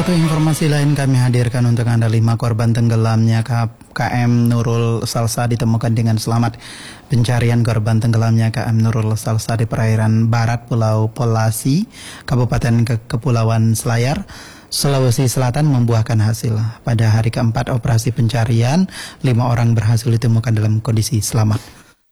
Satu informasi lain kami hadirkan untuk Anda. 5 korban tenggelamnya KM Nurul Salsa ditemukan dengan selamat. Pencarian korban tenggelamnya KM Nurul Salsa di perairan barat Pulau Polasi, Kabupaten Kepulauan Selayar, Sulawesi Selatan membuahkan hasil. Pada hari keempat operasi pencarian, 5 orang berhasil ditemukan dalam kondisi selamat.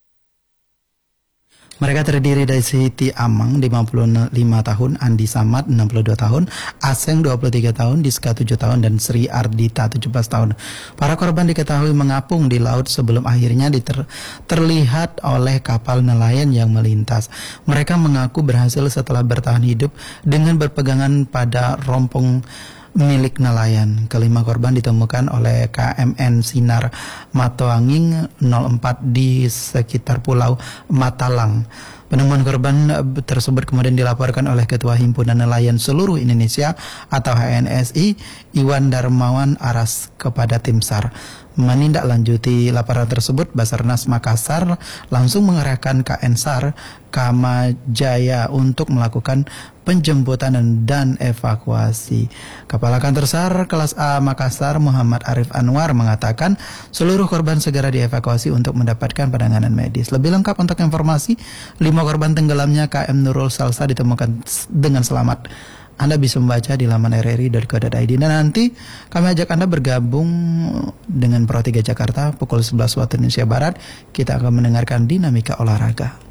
Mereka terdiri dari Siti Amang 55 tahun, Andi Samad 62 tahun, Aseng 23 tahun, Diska 7 tahun, dan Sri Ardita 17 tahun. Para korban diketahui mengapung di laut sebelum akhirnya terlihat oleh kapal nelayan yang melintas. Mereka mengaku berhasil setelah bertahan hidup dengan berpegangan pada rompong milik nelayan. Kelima korban ditemukan oleh KMN Sinar Matoanging 04 di sekitar Pulau Matalang. Penemuan korban tersebut kemudian dilaporkan oleh Ketua Himpunan Nelayan Seluruh Indonesia atau HNSI, Iwan Darmawan Aras kepada tim SAR. Menindaklanjuti laporan tersebut, Basarnas Makassar langsung mengerahkan KN SAR Kamajaya untuk melakukan penjemputan dan evakuasi. Kepala Kantor SAR kelas A Makassar Muhammad Arif Anwar mengatakan seluruh korban segera dievakuasi untuk mendapatkan penanganan medis. Lebih lengkap untuk informasi, 5 korban tenggelamnya KM Nurul Salsa ditemukan dengan selamat. Anda bisa membaca di laman rri.co.id. Dan nanti kami ajak Anda bergabung dengan Pro 3 Jakarta pukul 11 waktu Indonesia Barat. Kita akan mendengarkan dinamika olahraga.